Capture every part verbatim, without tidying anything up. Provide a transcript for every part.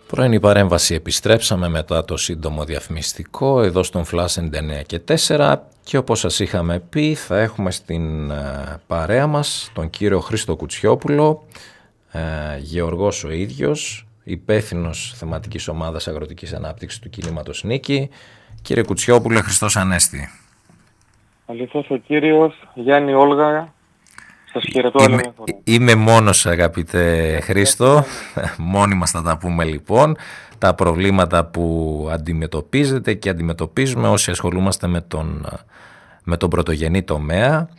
Πρωινή παρέμβαση, επιστρέψαμε μετά το σύντομο διαφημιστικό εδώ στον Flash ενενήντα εννέα και τέσσερα και όπως σας είχαμε πει θα έχουμε στην παρέα μας τον κύριο Χρήστο Κουτσιόπουλο, ε, γεωργός ο ίδιος, υπεύθυνος θεματικής ομάδας αγροτικής ανάπτυξης του κινήματος Νίκη. Κύριε Κουτσιόπουλε, Χριστός Ανέστη. Αληθώς ο κύριος Γιάννη Όλγα. Σας χαιρετώ. Είμαι, είμαι μόνος, αγαπητέ Χρήστο. Μόνοι μας θα τα πούμε λοιπόν. Τα προβλήματα που αντιμετωπίζετε και αντιμετωπίζουμε όσοι ασχολούμαστε με τον, με τον πρωτογενή τομέα.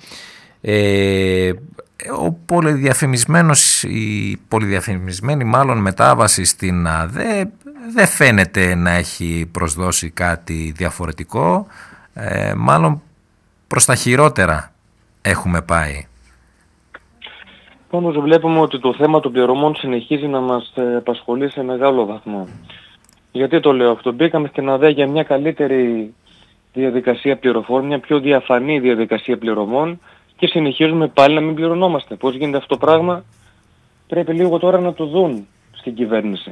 Ε, ο πολυδιαφημισμένος, η πολυδιαφημισμένη μάλλον μετάβαση στην ΑΔΕ δεν φαίνεται να έχει προσδώσει κάτι διαφορετικό. Ε, μάλλον προς τα χειρότερα έχουμε πάει. Πάντως βλέπουμε ότι το θέμα των πληρωμών συνεχίζει να μας απασχολεί σε μεγάλο βαθμό. Γιατί το λέω αυτό? Μπήκαμε στην ΑΔΕ για μια καλύτερη διαδικασία πληροφόρων, μια πιο διαφανή διαδικασία πληρωμών και συνεχίζουμε πάλι να μην πληρωνόμαστε. Πώς γίνεται αυτό το πράγμα? Πρέπει λίγο τώρα να το δουν στην κυβέρνηση.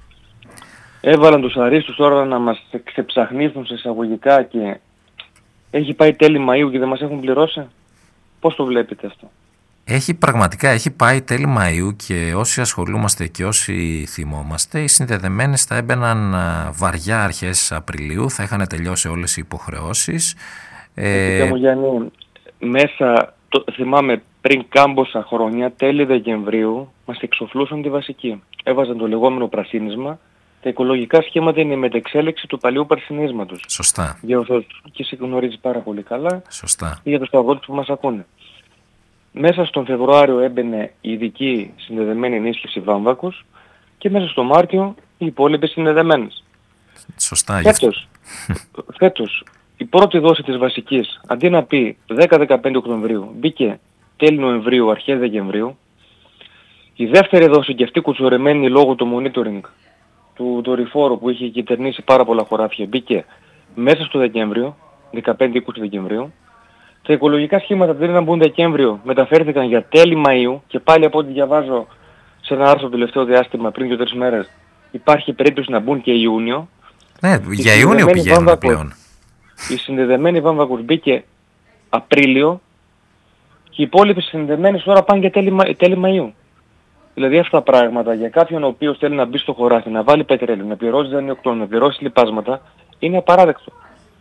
Έβαλαν τους αρίστους τώρα να μας ξεψαχνίσουν σε εισαγωγικά και έχει πάει τέλη Μαΐου και δεν μας έχουν πληρώσει. Πώς το βλέπετε αυτό? Έχει πραγματικά, έχει πάει τέλη Μαΐου και όσοι ασχολούμαστε και όσοι θυμόμαστε, οι συνδεδεμένες θα έμπαιναν βαριά αρχές Απριλίου, θα είχαν τελειώσει όλες οι υποχρεώσεις. Ε, μου Γιάννη, μέσα, το, θυμάμαι πριν κάμποσα χρόνια, τέλη Δεκεμβρίου, μας εξοφλούσαν τη βασική. Έβαζαν το λεγόμενο πρασίνισμα. Τα οικολογικά σχήματα είναι η μετεξέλιξη του παλιού πρασινίσματος. Σωστά. Για όσους και εσύ γνωρίζεις πάρα πολύ καλά. Σωστά. Για τους αγρότες που μας ακούνε. Μέσα στον Φεβρουάριο έμπαινε η ειδική συνδεδεμένη ενίσχυση Βάμβακος και μέσα στο Μάρτιο οι υπόλοιπες συνδεδεμένες. Σωστά. Φέτος, φέτος η πρώτη δόση της βασικής, αντί να πει δέκα με δεκαπέντε Οκτωβρίου, μπήκε τέλη Νοεμβρίου, αρχές Δεκεμβρίου. Η δεύτερη δόση και αυτή κουτσουρεμένη λόγω του monitoring του δορυφόρου που είχε κυτερνήσει πάρα πολλά χωράφια, μπήκε μέσα στο Δεκέμβριο, δεκαπέντε είκοσι Δεκεμβρίου. Τα οικολογικά σχήματα πριν να μπουν Δεκέμβριο μεταφέρθηκαν για τέλη Μαΐου και πάλι από ό,τι διαβάζω σε ένα άρθρο το τελευταίο διάστημα πριν δύο τρεις μέρες υπάρχει περίπτωση να μπουν και Ιούνιο. Ναι, για Ιούνιο πηγαίνουν πλέον. Η συνδεδεμένη Βάμβακος μπήκε Απρίλιο και οι υπόλοιποι συνδεδεμένες τώρα πάνε για τέλη, τέλη Μαΐου. Δηλαδή αυτά τα πράγματα για κάποιον ο οποίος θέλει να μπει στο χωράφι, να βάλει πετρέλαιο, να πληρώσει δανειοκτόνο, να πληρώσει λιπάσματα, είναι απαράδεκτο.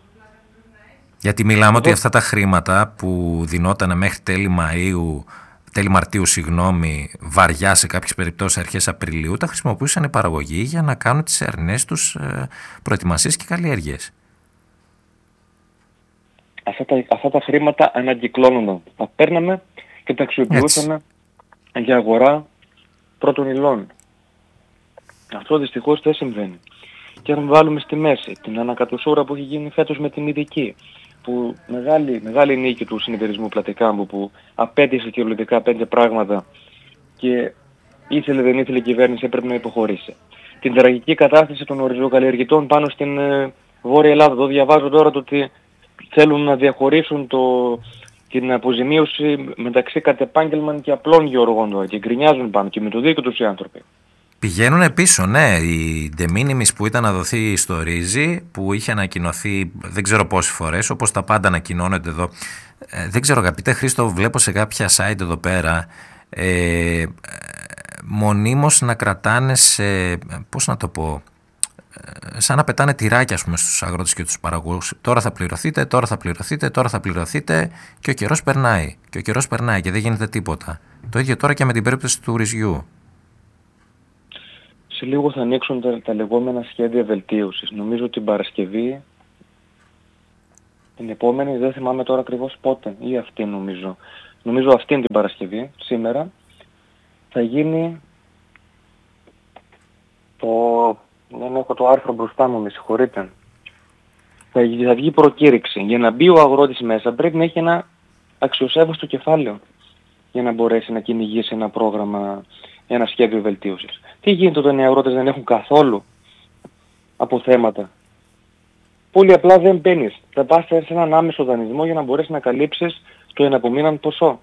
Γιατί μιλάμε ότι αυτά τα χρήματα που δινόταν μέχρι τέλη Μαΐου, τέλη Μαρτίου, συγγνώμη, βαριά σε κάποιες περιπτώσεις αρχές Απριλίου, τα χρησιμοποιούσαν οι παραγωγοί για να κάνουν τις ερνές τους προετοιμασίες και καλλιέργειες. Αυτά τα, αυτά τα χρήματα ανακυκλώνονταν. Τα παίρναμε και τα αξιοποιούσαμε για αγορά πρώτων υλών. Αυτό δυστυχώς δεν συμβαίνει. Και αν βάλουμε στη μέση την ανακατοσούρα που έχει γίνει φέτος με την ειδική, που μεγάλη, μεγάλη νίκη του συνεταιρισμού Πλατεκάμπου που απέτησε κυριολεκτικά πέντε πράγματα και ήθελε δεν ήθελε η κυβέρνηση έπρεπε να υποχωρήσει. Την τραγική κατάσταση των οριζοκαλλιεργητών πάνω στην ε, Βόρεια Ελλάδα. Εδώ διαβάζω τώρα το ότι θέλουν να διαχωρίσουν το, την αποζημίωση μεταξύ κατ' επάγγελμα και απλών γεωργών τώρα και γκρινιάζουν πάνω και με το δίκιο τους οι άνθρωποι. Πηγαίνουν πίσω, ναι. Η de minimis που ήταν να δοθεί στο ρύζι, που είχε ανακοινωθεί δεν ξέρω πόσες φορές, όπως τα πάντα ανακοινώνονται εδώ. Ε, δεν ξέρω, αγαπητέ Χρήστο, βλέπω σε κάποια site εδώ πέρα ε, μονίμως να κρατάνε σε, πώς να το πω, σαν να πετάνε τυράκια, ας πούμε, στους αγρότες και τους παραγωγούς. Τώρα θα πληρωθείτε, τώρα θα πληρωθείτε, τώρα θα πληρωθείτε και ο καιρός περνάει. Και ο καιρός περνάει και δεν γίνεται τίποτα. Το ίδιο τώρα και με την περίπτωση του ρυζιού. Σε λίγο θα ανοίξουν τα, τα λεγόμενα σχέδια βελτίωσης. Νομίζω την Παρασκευή, την επόμενη, δεν θυμάμαι τώρα ακριβώς πότε, ή αυτή νομίζω. Νομίζω αυτήν την Παρασκευή, σήμερα, θα γίνει το... Δεν έχω το άρθρο μπροστά μου, με συγχωρείτε. Θα, θα βγει προκήρυξη. Για να μπει ο αγρότης μέσα πρέπει να έχει ένα αξιοσέβαστο κεφάλαιο για να μπορέσει να κυνηγήσει ένα πρόγραμμα, ένα σχέδιο βελτίωσης. Τι γίνεται όταν οι αγρότες δεν έχουν καθόλου αποθέματα? Πολύ απλά δεν μπαίνεις. Θα πας σε έναν άμεσο δανεισμό για να μπορέσεις να καλύψεις το εναπομείναν ποσό.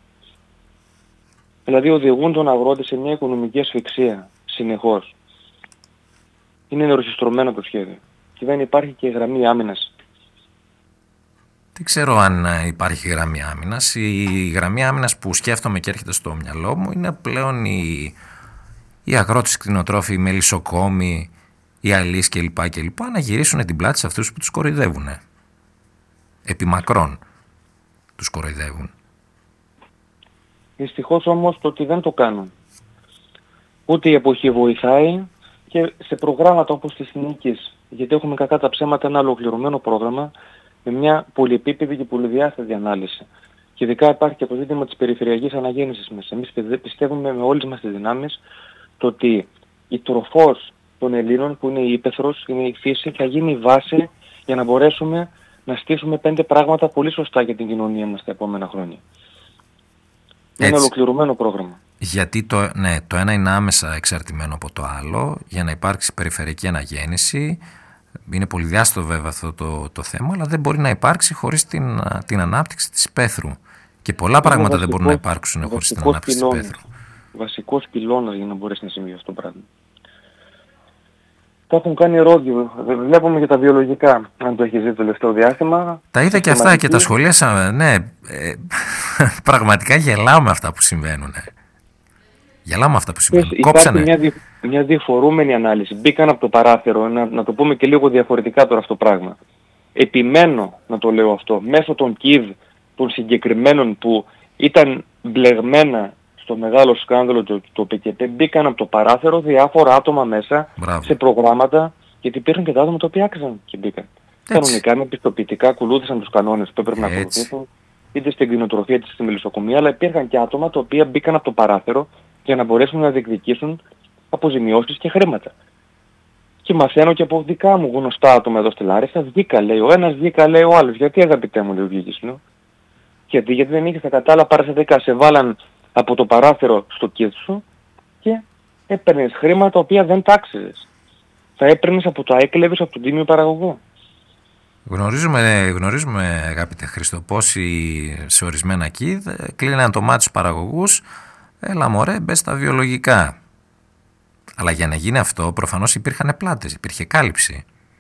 Δηλαδή οδηγούν τον αγρότη σε μια οικονομική ασφυξία συνεχώς. είναι νεροσυστρωμένο το σχέδιο και δεν υπάρχει και γραμμή άμυνας. Δεν ξέρω αν υπάρχει γραμμή άμυνας. Η γραμμή άμυνας που σκέφτομαι και έρχεται στο μυαλό μου είναι πλέον οι, οι αγρότες, κτηνοτρόφοι, οι μελισσοκόμοι, οι αλείς κλπ. κλπ. Να γυρίσουν την πλάτη σε αυτούς που τους κοροϊδεύουν. Επί μακρόν τους κοροϊδεύουν. Δυστυχώς όμως το ότι δεν το κάνουν. Ούτε η εποχή βοηθάει και σε προγράμματα όπως της Νίκης, γιατί έχουμε κακά τα ψέματα ένα ολοκληρωμένο πρόγραμμα με μια πολυεπίπεδη και πολυδιάστατη ανάλυση. Και ειδικά υπάρχει και το ζήτημα της περιφερειακής αναγέννησης μέσα. Εμείς πιστεύουμε με όλες μας τις δυνάμεις το ότι η τροφός των Ελλήνων που είναι η ύπαιθρος, είναι η φύση, θα γίνει η βάση για να μπορέσουμε να στήσουμε πέντε πράγματα πολύ σωστά για την κοινωνία μας τα επόμενα χρόνια. Είναι ένα ολοκληρωμένο πρόγραμμα. Γιατί το, ναι, το ένα είναι άμεσα εξαρτημένο από το άλλο, για να υπάρξει περιφερειακή αναγέννηση. Είναι πολυδιάστατο βέβαια αυτό το, το θέμα, αλλά δεν μπορεί να υπάρξει χωρίς την, την ανάπτυξη της υπαίθρου. Και πολλά είναι πράγματα βασικός, δεν μπορούν να υπάρξουν χωρίς την ανάπτυξη πυλώνας, της υπαίθρου. Βασικός πυλώνας για να μπορέσει να συμβεί αυτό το πράγμα. Τα έχουν κάνει ερώτημα. Βλέπουμε για τα βιολογικά, αν το έχει δει το τελευταίο διάστημα. Τα είδα και αυτά και τα σχολίασα. Ναι, ε, πραγματικά γελάω με αυτά που συμβαίνουν. Γελάω με αυτά που συμβαίνουν. Υπάρχει Κόψανε. Μια, δι, μια διφορούμενη ανάλυση. Μπήκαν από το παράθυρο, να, να το πούμε και λίγο διαφορετικά τώρα αυτό το πράγμα. Επιμένω να το λέω αυτό. Μέσω των κιβ των συγκεκριμένων που ήταν μπλεγμένα στο μεγάλο σκάνδαλο του το ΠΚΠ, μπήκαν από το παράθυρο διάφορα άτομα μέσα. Μπράβο. Σε προγράμματα, γιατί υπήρχαν και τα άτομα τα οποία άξιζαν και μπήκαν. Κανονικά με πιστοποιητικά ακολούθησαν τους κανόνες που έπρεπε να ακολουθήσουν, είτε στην κτηνοτροφία είτε στη μελισσοκομεία, αλλά υπήρχαν και άτομα τα οποία μπήκαν από το παράθυρο για να μπορέσουν να διεκδικήσουν αποζημιώσεις και χρήματα. Και μαθαίνω και από δικά μου γνωστά άτομα εδώ στη Λάρισα, βγήκα λέει ο ένας, βγήκα λέει ο άλλος. Γιατί αγαπητέ μου λέει ο βγήκες, λέω. Γιατί, γιατί δεν είχες τα κατάλληλα παραστατικά, σε βάλαν από το παράθυρο στο κίτσο σου και έπαιρνες χρήματα τα οποία δεν τα άξιζες. Θα έπαιρνες από το έκλεβες από τον τίμιο παραγωγό. Γνωρίζουμε, γνωρίζουμε αγαπητέ Χρήστο, πόσοι σε ορισμένα κίδ κλείναν το μάτι στους παραγωγούς, έλα μωρέ μπες στα βιολογικά. Αλλά για να γίνει αυτό προφανώς υπήρχαν πλάτες, υπήρχε κάλυψη.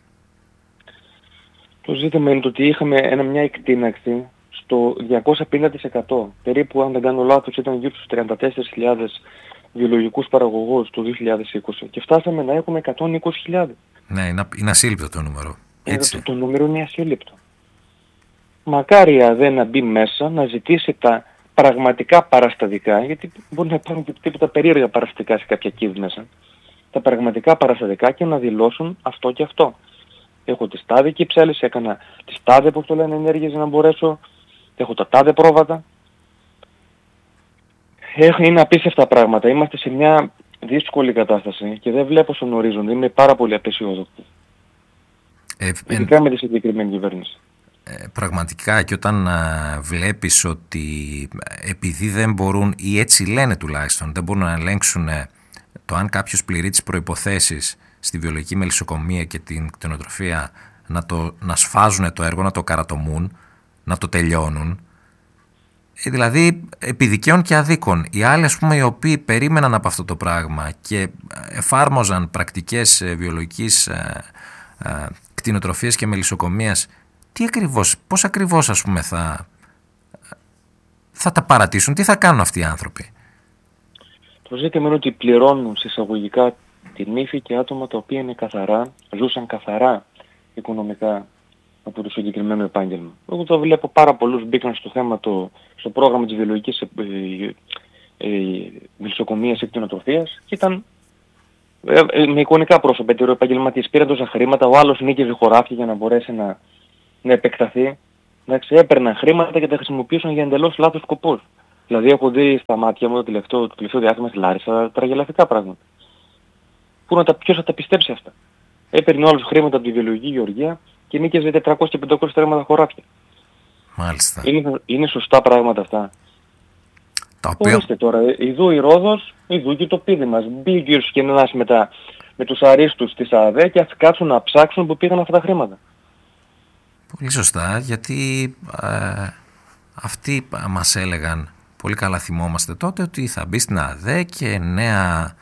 Το ζήτημα είναι το ότι είχαμε ένα, μια εκτείναξη στο διακόσια πενήντα τοις εκατό. Περίπου αν δεν κάνω λάθος ήταν γύρω στους τριάντα τέσσερις χιλιάδες βιολογικούς παραγωγούς το δύο χιλιάδες είκοσι και φτάσαμε να έχουμε εκατόν είκοσι χιλιάδες. Ναι, είναι, είναι ασύλληπτο το νούμερο. Έτσι. Ε, το, το νούμερο είναι ασύλληπτο. Μακάρι δεν να μπει μέσα, να ζητήσει τα πραγματικά παραστατικά, γιατί μπορεί να υπάρχουν και τίποτα περίεργα παραστατικά σε κάποια κίδ μέσα. Τα πραγματικά παραστατικά και να δηλώσουν αυτό και αυτό. Έχω τις τάδε κυψέλες, έκανα τις τάδε, πώς το λένε, ενέργειες για να μπορέσω. Έχω τα τάδε πρόβατα. Είναι απίστευτα πράγματα. Είμαστε σε μια δύσκολη κατάσταση και δεν βλέπω στον ορίζοντα. Είμαι πάρα πολύ απεσιόδοξο. Ε, Ειδικά με τη συγκεκριμένη κυβέρνηση. Ε, πραγματικά και όταν α, βλέπεις ότι επειδή δεν μπορούν, ή έτσι λένε τουλάχιστον, δεν μπορούν να ελέγξουν το αν κάποιος πληρεί τις προϋποθέσεις στη βιολογική μελισσοκομεία και την κτηνοτροφία να, το, να σφάζουν το έργο, να το καρατομούν, να το τελειώνουν. Ε, δηλαδή επιδικαίων και αδίκων. Οι άλλοι, ας πούμε, οι οποίοι περίμεναν από αυτό το πράγμα και εφάρμοζαν πρακτικές βιολογικής ε, ε, κτηνοτροφίας και μελισσοκομείας, τι ακριβώς, πώς ακριβώς ας πούμε θα, θα τα παρατήσουν, τι θα κάνουν αυτοί οι άνθρωποι. Το ζήτημα είναι ότι πληρώνουν συσσαγωγικά την ύφη και άτομα τα οποία είναι καθαρά, ζούσαν καθαρά οικονομικά από το συγκεκριμένο επάγγελμα. Εγώ το βλέπω πάρα πολλούς μπήκαν στο θέμα, το, στο πρόγραμμα της βιολογικής ε, ε, ε, μελισσοκομείας ή κτηνοτροφίας και ήταν ε, ε, με εικονικά πρόσωπα, ο επαγγελματίας πήραν τόσα χρήματα, ο άλλος νίκησε χωράφια για να μπορέσει να, να επεκταθεί. Εντάξει, έπαιρναν χρήματα και τα χρησιμοποιούσαν για εντελώς λάθος σκοπούς. Δηλαδή έχω δει στα μάτια μου το τελευταίο, το τελευταίο διάστημα στη Λάρισα τραγελαφικά πράγματα. Πού να τα, ποιος θα τα πιστέψει αυτά. Έπαιρνε όλους χρήματα από τη βιολογική γεωργία και νίκιαζε τετρακόσια και πεντακόσια τρέμματα χωράφια. Μάλιστα. Είναι, είναι σωστά πράγματα αυτά. Τα οποία... Ορίστε τώρα, ειδού η Ρόδος, ειδού και το πίδι μας. Μπήκε ο Σκηνάς με, τα, με τους αρίστους της ΑΔΕ και ας κάτσουν να ψάξουν που πήγαν αυτά τα χρήματα. Πολύ σωστά, γιατί ε, αυτοί μας έλεγαν, πολύ καλά θυμόμαστε τότε, ότι θα μπει στην ΑΔΕ και νέα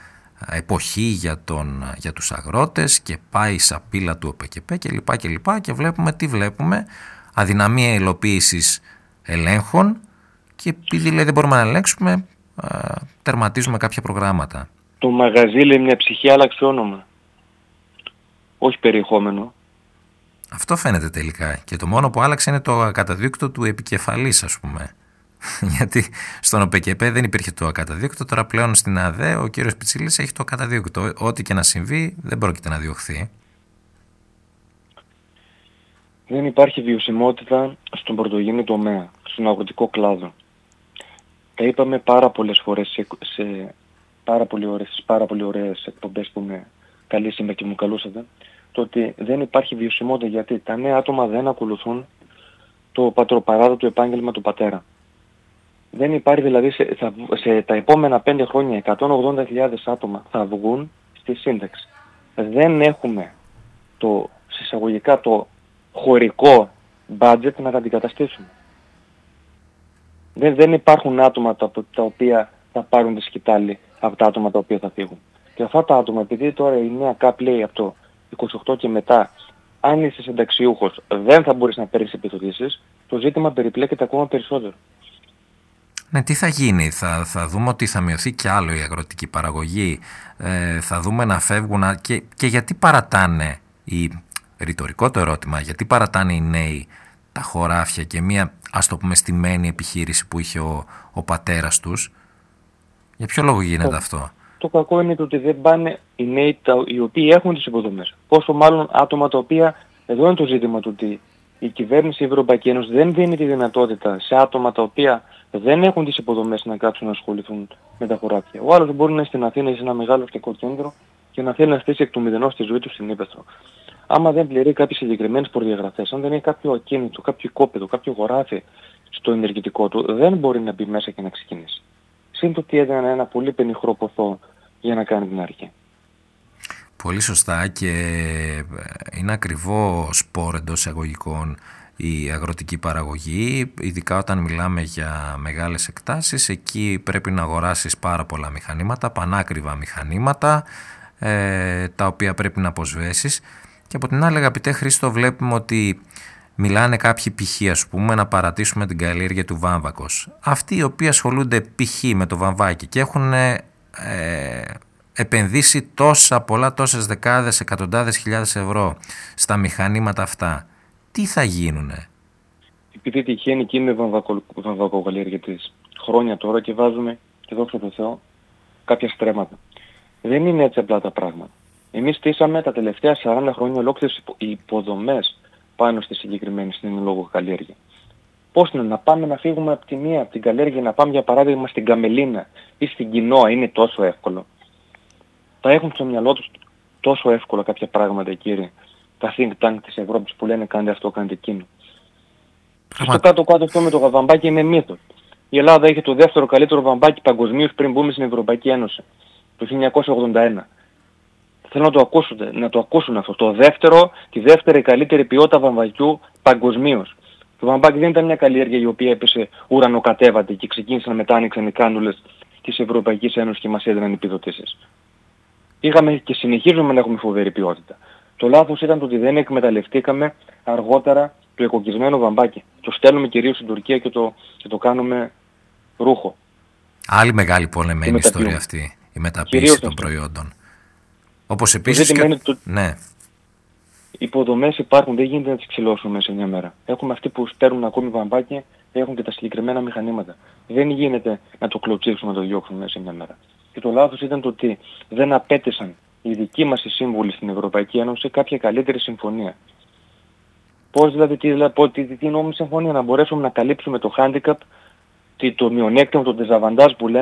εποχή για, τον, για τους αγρότες και πάει σαπίλα του ΟΠΕΚΕΠΕ και λοιπά και λοιπά και βλέπουμε τι βλέπουμε, αδυναμία υλοποίησης ελέγχων και επειδή λέει δεν μπορούμε να ελέγξουμε τερματίζουμε κάποια προγράμματα. Το μαγαζί λέει μια ψυχή άλλαξε όνομα, όχι περιεχόμενο. Αυτό φαίνεται τελικά και το μόνο που άλλαξε είναι το ακαταδίκτυο του επικεφαλής ας πούμε. Γιατί στον ΟΠΕΚΕΠΕ δεν υπήρχε το ακαταδίκτυο, τώρα πλέον στην ΑΔΕ ο κύριος Πιτσίλης έχει το ακαταδίκτυο. Ό,τι και να συμβεί δεν πρόκειται να διωχθεί. Δεν υπάρχει βιωσιμότητα στον πρωτογενή τομέα, στον αγροτικό κλάδο. Τα είπαμε πάρα πολλές φορές σε, σε πάρα, πολύ ωραίες, πάρα πολύ ωραίες εκπομπές που με καλήσαμε και μου καλούσατε, το ότι δεν υπάρχει βιωσιμότητα γιατί τα νέα άτομα δεν ακολουθούν το πατροπαράδοτο επάγγελμα του πατέρα. Δεν υπάρχει δηλαδή σε, θα, σε τα επόμενα πέντε χρόνια εκατόν ογδόντα χιλιάδες άτομα θα βγουν στη σύνταξη. Δεν έχουμε το συσσαγωγικά το χωρικό budget να τα αντικαταστήσουμε. Δεν, δεν υπάρχουν άτομα τα, τα οποία θα πάρουν τη σκητάλη από τα άτομα τα οποία θα φύγουν. Και αυτά τα άτομα, επειδή τώρα η νέα ΚΑΠ λέει από το είκοσι οκτώ και μετά, αν είσαι συνταξιούχος δεν θα μπορείς να παίρνεις επιδοτήσεις, το ζήτημα περιπλέκεται ακόμα περισσότερο. Ναι, τι θα γίνει, θα, θα δούμε ότι θα μειωθεί κι άλλο η αγροτική παραγωγή, ε, θα δούμε να φεύγουν και, και γιατί παρατάνε, η, ρητορικό το ερώτημα, γιατί παρατάνε οι νέοι τα χωράφια και μια ας το πούμε στημένη επιχείρηση που είχε ο, ο πατέρας τους, για ποιο λόγο γίνεται το, αυτό? Το κακό είναι το ότι δεν πάνε οι νέοι τα, οι οποίοι έχουν τις υποδομές, πόσο μάλλον άτομα τα οποία, εδώ είναι το ζήτημα του ότι η κυβέρνηση η Ευρωπαϊκή Ένωση δεν δίνει τη δυνατότητα σε άτομα τα οποία δεν έχουν τις υποδομές να κάτσουν να ασχοληθούν με τα χωράφια. Ο άλλος μπορεί να είναι στην Αθήνα ή σε ένα μεγάλο αστικό κέντρο και να θέλει να στήσει εκ του μηδενός τη ζωή του στην ύπαιθρο. Άμα δεν πληρεί κάποιες συγκεκριμένες προδιαγραφές, αν δεν έχει κάποιο ακίνητο, κάποιο οικόπεδο, κάποιο χωράφι στο ενεργητικό του, δεν μπορεί να μπει μέσα και να ξεκινήσει. Συν το ότι έδιναν ένα πολύ πενιχρό ποθό για να κάνει την αρχή. Πολύ σωστά και είναι ακριβό σπορ εντός εισαγωγικών η αγροτική παραγωγή, ειδικά όταν μιλάμε για μεγάλες εκτάσεις. Εκεί πρέπει να αγοράσεις πάρα πολλά μηχανήματα, πανάκριβα μηχανήματα, ε, τα οποία πρέπει να αποσβέσεις. Και από την άλλη, αγαπητέ Χρήστο, βλέπουμε ότι μιλάνε κάποιοι π.χ. ας πούμε να παρατήσουμε την καλλιέργεια του βάμβακος. Αυτοί οι οποίοι ασχολούνται π.χ. με το βαμβάκι και έχουν ε, επενδύσει τόσα πολλά, τόσες δεκάδες, εκατοντάδες χιλιάδες ευρώ στα μηχανήματα αυτά, τι θα γίνουνε? Επειδή τυχαίνει και είμαι βαμβακοκαλλιεργητής χρόνια τώρα και βάζουμε, και δόξα τω Θεώ, κάποια στρέμματα. Δεν είναι έτσι απλά τα πράγματα. Εμείς στήσαμε τα τελευταία σαράντα χρόνια ολόκληρες υποδομές πάνω στη συγκεκριμένη στην λόγω καλλιέργεια. Πώς είναι να πάμε να φύγουμε από τη μία, από την καλλιέργεια, να πάμε για παράδειγμα στην Καμελίνα ή στην Κοινόα, είναι τόσο εύκολο? Τα έχουν στο μυαλό τους τόσο εύκολα κάποια πράγματα, κύριε, τα think tank της Ευρώπης που λένε κάντε αυτό, κάντε εκείνο. Στο κάτω-κάτω αυτό με το βαμβάκι είναι μύθος. Η Ελλάδα είχε το δεύτερο καλύτερο βαμβάκι παγκοσμίως πριν μπούμε στην Ευρωπαϊκή Ένωση, το χίλια εννιακόσια ογδόντα ένα. Θέλω να το ακούσουν, να το ακούσουν αυτό. Το δεύτερο, τη δεύτερη καλύτερη ποιότητα βαμβακιού παγκοσμίως. Το βαμβάκι δεν ήταν μια καλλιέργεια η οποία έπεσε ουρανοκατέβατη και ξεκίνησαν μετά άνοιξαν οι κάνουλες της Ευρωπαϊκής Ένωσης και μας έδιναν επιδοτήσεις. Είχαμε και συνεχίζουμε να έχουμε φοβερή ποιότητα. Το λάθος ήταν το ότι δεν εκμεταλλευτήκαμε αργότερα το εκοκισμένο βαμβάκι. Το στέλνουμε κυρίως στην Τουρκία και το, και το κάνουμε ρούχο. Άλλη μεγάλη πολεμένη ιστορία αυτή, η μεταποίηση των προϊόντων. Όπως επίσης και... το... ναι. Οι υποδομές υπάρχουν, δεν γίνεται να τις ξυλώσουμε σε μια μέρα. Έχουμε αυτοί που παίρνουν ακόμη βαμβάκι, έχουν και τα συγκεκριμένα μηχανήματα. Δεν γίνεται να το κλωτσίσουμε, να το διώξουμε σε μια μέρα. Και το λάθος ήταν το ότι δεν απέτησαν οι δικοί μας οι σύμβουλοι στην Ευρωπαϊκή Ένωση κάποια καλύτερη συμφωνία. Πώς δηλαδή, τι, τι, τι, τι νόμιμη συμφωνία, να μπορέσουμε να καλύψουμε το handicap, το μειονέκτημα, το dezavantage που λέμε